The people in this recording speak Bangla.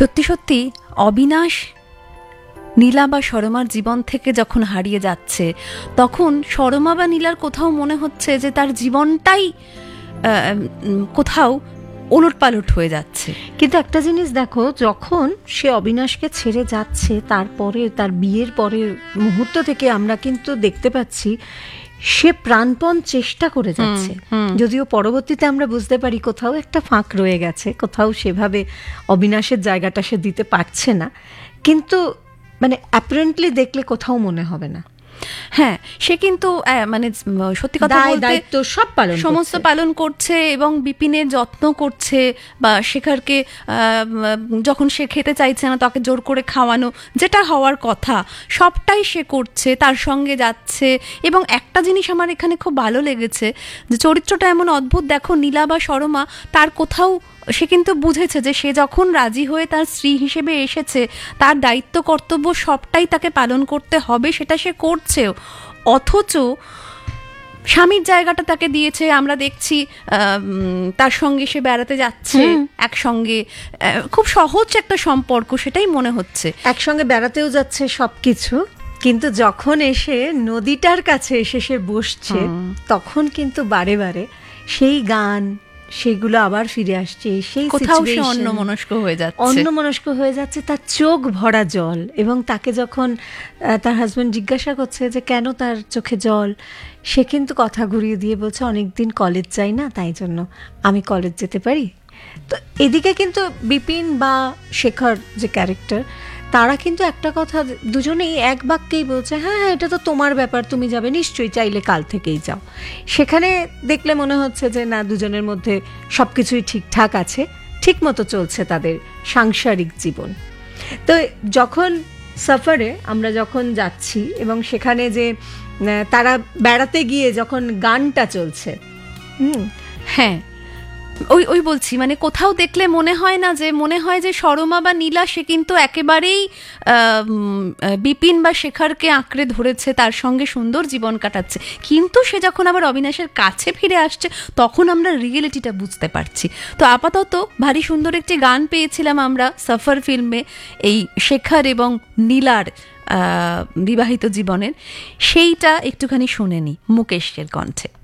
সত্যি সত্যি অবিনাশ নীলা বা সরমার জীবন থেকে যখন হারিয়ে যাচ্ছে, তখন সরমা বা নীলার কোথাও মনে হচ্ছে যে তার জীবনটাই কোথাও ওলটপালট হয়ে যাচ্ছে। কিন্তু একটা জিনিস দেখো, যখন সে অবিনাশকে ছেড়ে যাচ্ছে, তারপরে তার বিয়ের পরের মুহূর্ত থেকে আমরা কিন্তু দেখতে পাচ্ছি সে প্রাণপণ চেষ্টা করে যাচ্ছে, যদিও পরবর্তীতে আমরা বুঝতে পারি কোথাও একটা ফাঁক রয়ে গেছে, কোথাও সেভাবে অবিনাশের জায়গাটা সে দিতে পারছে না, কিন্তু মানে অ্যাপারেন্টলি দেখলে কোথাও মনে হবে না। হ্যাঁ, সে কিন্তু মানে সত্যি কথা বলতে দায়িত্ব সব সমস্ত পালন করছে এবং বিপিনের যত্ন করছে, বা শেখরকে যখন সে খেতে চাইছে না তাকে জোর করে খাওয়ানো, যেটা হওয়ার কথা সবটাই সে করছে, তার সঙ্গে যাচ্ছে। এবং একটা জিনিস আমার এখানে খুব ভালো লেগেছে, যে চরিত্রটা এমন অদ্ভুত। দেখো, নীলা বা সরমা তার কোথাও সে কিন্তু বুঝেছে যে সে যখন রাজি হয়ে তার স্ত্রী হিসেবে এসেছে, তার দায়িত্ব কর্তব্য সবটাই তাকে পালন করতে হবে, সেটা সে করছেও। অথচ স্বামীর জায়গাটা তাকে দিয়েছে, আমরা দেখছি তার সঙ্গে সে বেড়াতে যাচ্ছে একসঙ্গে, খুব সহজ একটা সম্পর্ক, সেটাই মনে হচ্ছে একসঙ্গে বেড়াতেও যাচ্ছে সবকিছু। কিন্তু যখন এসে নদীটার কাছে এসে সে বসছে, তখন কিন্তু বারে বারে সেই গান, সেগুলো আবার ফিরে আসছে, সেই কোথাও সে অন্যমনস্ক হয়ে যাচ্ছে, তার চোখ ভরা জল। এবং তাকে যখন তার হাজব্যান্ড জিজ্ঞাসা করছে যে কেন তার চোখে জল, সে কিন্তু কথা ঘুরিয়ে দিয়ে বলছে অনেকদিন কলেজ যাই না, তাই জন্য আমি কলেজ যেতে পারি। তো এদিকে কিন্তু বিপিন বা শেখর যে ক্যারেক্টার, তারা কিন্তু একটা কথা দুজনেই এক বাক্যেই বলছে, হ্যাঁ হ্যাঁ এটা তো তোমার ব্যাপার, তুমি যাবে নিশ্চয়ই, চাইলে কাল থেকেই যাও। সেখানে দেখলে মনে হচ্ছে যে না, দুজনের মধ্যে সব কিছুই ঠিকঠাক আছে, ঠিক মতো চলছে তাদের সাংসারিক জীবন। তো যখন সফরে আমরা যখন যাচ্ছি এবং সেখানে যে তারা বেড়াতে গিয়ে যখন গানটা চলছে, হ্যাঁ ওই বলছি, মানে কোথাও দেখলে মনে হয় না যে, মনে হয় যে সরমা বা নীলা সে কিন্তু একেবারেই বিপিন বা শেখরকে আঁকড়ে ধরেছে, তার সঙ্গে সুন্দর জীবন কাটাচ্ছে। কিন্তু সে যখন আবার অবিনাশের কাছে ফিরে আসছে, তখন আমরা রিয়েলিটিটা বুঝতে পারছি। তো আপাতত ভারী সুন্দর একটি গান পেয়েছিলাম আমরা সফর ফিল্মে, এই শেখর এবং নীলার বিবাহিত জীবনের, সেইটা একটুখানি শুনে নি মুকেশের কণ্ঠে।